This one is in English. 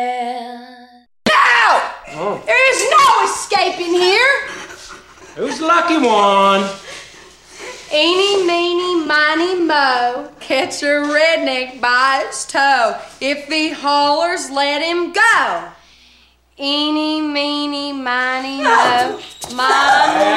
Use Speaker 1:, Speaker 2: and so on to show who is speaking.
Speaker 1: No! Oh. There is no escaping here.
Speaker 2: Who's the lucky one?
Speaker 1: Eeny, meeny, miny, moe, catch a redneck by its toe. If he hollers, let him go. Eeny, meeny, miny, moe, my